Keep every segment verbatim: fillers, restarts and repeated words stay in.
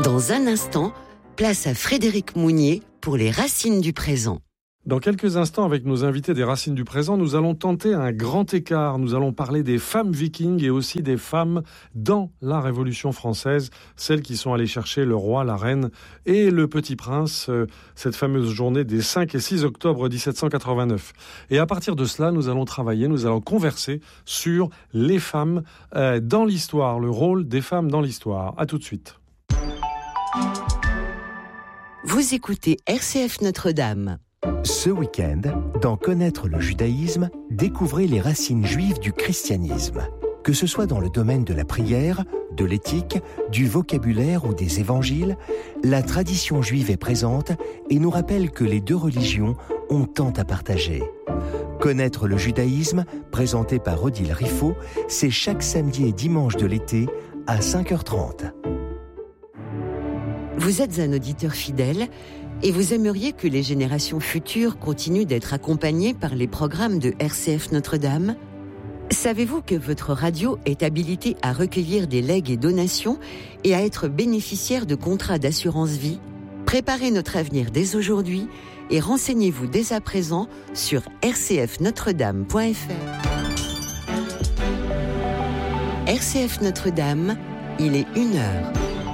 Dans un instant, place à Frédéric Mounier pour les racines du présent. Dans quelques instants, avec nos invités des Racines du Présent, nous allons tenter un grand écart. Nous allons parler des femmes vikings et aussi des femmes dans la Révolution française, celles qui sont allées chercher le roi, la reine et le petit prince, euh, cette fameuse journée des cinq et six octobre dix-sept cent quatre-vingt-neuf. Et à partir de cela, nous allons travailler, nous allons converser sur les femmes euh, dans l'histoire, le rôle des femmes dans l'histoire. À tout de suite. Vous écoutez R C F Notre-Dame. Ce week-end, dans Connaître le judaïsme, découvrez les racines juives du christianisme. Que ce soit dans le domaine de la prière, de l'éthique, du vocabulaire ou des évangiles, la tradition juive est présente et nous rappelle que les deux religions ont tant à partager. Connaître le judaïsme, présenté par Odile Riffaut, c'est chaque samedi et dimanche de l'été à cinq heures trente. Vous êtes un auditeur fidèle et vous aimeriez que les générations futures continuent d'être accompagnées par les programmes de R C F Notre-Dame ? Savez-vous que votre radio est habilitée à recueillir des legs et donations et à être bénéficiaire de contrats d'assurance vie ? Préparez notre avenir dès aujourd'hui et renseignez-vous dès à présent sur r c f notre dame point f r. R C F Notre-Dame, il est une heure.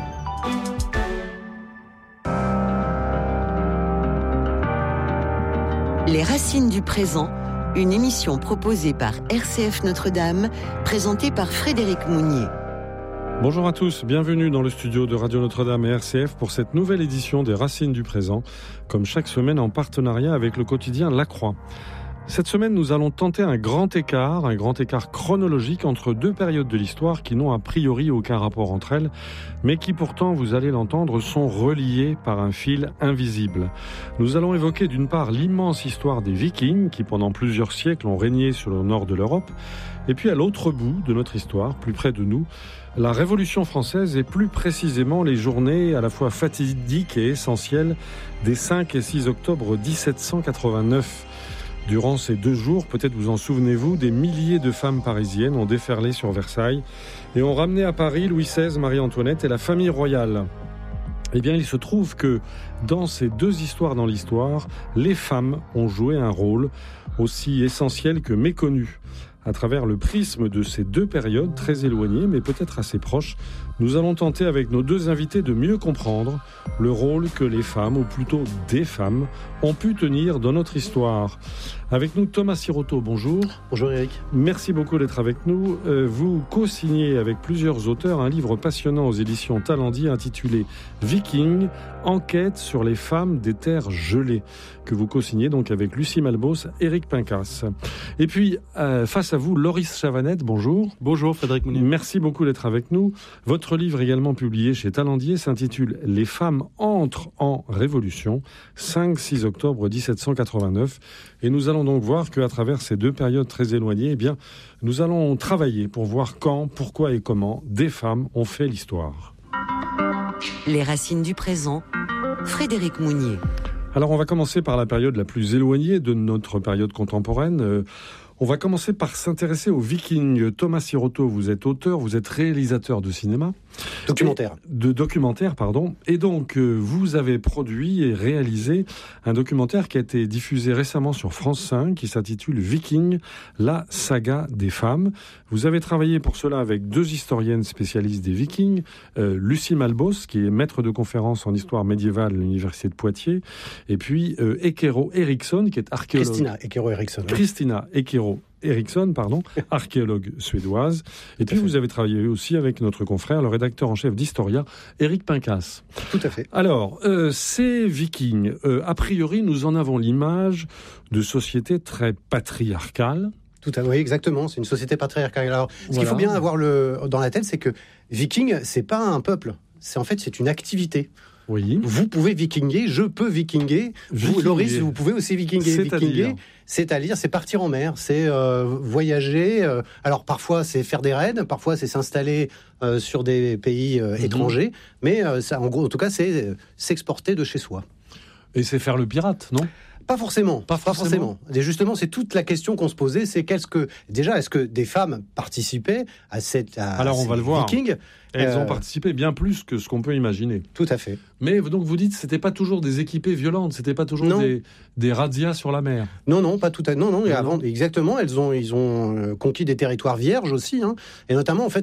Les Racines du Présent, une émission proposée par R C F Notre-Dame, présentée par Frédéric Mounier. Bonjour à tous, bienvenue dans le studio de Radio Notre-Dame et R C F pour cette nouvelle édition des Racines du Présent, comme chaque semaine en partenariat avec le quotidien La Croix. Cette semaine, nous allons tenter un grand écart, un grand écart chronologique entre deux périodes de l'histoire qui n'ont a priori aucun rapport entre elles, mais qui pourtant, vous allez l'entendre, sont reliées par un fil invisible. Nous allons évoquer d'une part l'immense histoire des Vikings qui pendant plusieurs siècles ont régné sur le nord de l'Europe, et puis à l'autre bout de notre histoire, plus près de nous, la Révolution française et plus précisément les journées à la fois fatidiques et essentielles des cinq et six octobre dix-sept cent quatre-vingt-neuf. Durant ces deux jours, peut-être vous en souvenez-vous, des milliers de femmes parisiennes ont déferlé sur Versailles et ont ramené à Paris Louis seize, Marie-Antoinette et la famille royale. Eh bien, il se trouve que dans ces deux histoires dans l'histoire, les femmes ont joué un rôle aussi essentiel que méconnu. À travers le prisme de ces deux périodes très éloignées, mais peut-être assez proches, nous allons tenter avec nos deux invités de mieux comprendre le rôle que les femmes, ou plutôt des femmes, ont pu tenir dans notre histoire. Avec nous, Thomas Siroto, bonjour. Bonjour Eric. Merci beaucoup d'être avec nous. Euh, vous co-signez avec plusieurs auteurs un livre passionnant aux éditions Talendier intitulé « Viking, enquête sur les femmes des terres gelées » que vous co-signez donc avec Lucie Malbos, Éric Pincas. Et puis, euh, face à vous, Loris Chavanette, bonjour. Bonjour Frédéric Mounier. Merci beaucoup d'être avec nous. Votre livre également publié chez Talendier s'intitule « Les femmes entrent en révolution » cinq six octobre dix-sept cent quatre-vingt-neuf. Et nous allons donc voir qu'à travers ces deux périodes très éloignées, eh bien, nous allons travailler pour voir quand, pourquoi et comment des femmes ont fait l'histoire. Les Racines du Présent, Frédéric Mounier. Alors on va commencer par la période la plus éloignée de notre période contemporaine. Euh, on va commencer par s'intéresser aux Vikings. Thomas Siroto, vous êtes auteur, vous êtes réalisateur de cinéma. Documentaire. De documentaire, pardon. Et donc, euh, vous avez produit et réalisé un documentaire qui a été diffusé récemment sur France cinq, qui s'intitule « Viking, la saga des femmes ». Vous avez travaillé pour cela avec deux historiennes spécialistes des Vikings, euh, Lucie Malbos, qui est maître de conférence en histoire médiévale à l'Université de Poitiers, et puis euh, Ekero Eriksson, qui est archéologue. Christina Ekero Eriksson. Christina Ekero Eriksson, pardon, archéologue suédoise. Et puis vous avez travaillé aussi avec notre confrère, le rédacteur en chef d'Historia, Éric Pincas. Tout à fait. Alors, euh, ces Vikings, euh, a priori, nous en avons l'image de sociétés très patriarcales. Tout à fait, oui, exactement. C'est une société patriarcale. Alors, ce voilà. qu'il faut bien avoir le, dans la tête, c'est que Viking, c'est pas un peuple. C'est en fait, c'est une activité. Oui. Vous pouvez vikinguer, je peux vikinguer. Vous, Vikinguer. Loris, vous pouvez aussi vikinguer. C'est-à-dire Vikinguer, c'est-à-dire, c'est partir en mer, c'est euh, voyager. Euh, alors, parfois, c'est faire des raids, parfois, c'est s'installer euh, sur des pays euh, mm-hmm. étrangers. Mais, euh, ça, en gros, en tout cas, c'est euh, s'exporter de chez soi. Et c'est faire le pirate, non ? Pas forcément. Pas forcément. Pas forcément. Et justement, c'est toute la question qu'on se posait, c'est qu'est-ce que déjà, est-ce que des femmes participaient à cette à Alors on ces va le voir. Vikings? Elles Euh, ont participé bien plus que ce qu'on peut imaginer. Tout à fait. Mais donc vous dites, c'était pas toujours des équipées violentes, c'était pas toujours Non. des, des razzias sur la mer. Non, non, pas tout à non, non. Et Non, avant, non. exactement, elles ont, ils ont euh, conquis des territoires vierges aussi, hein, et notamment en fait.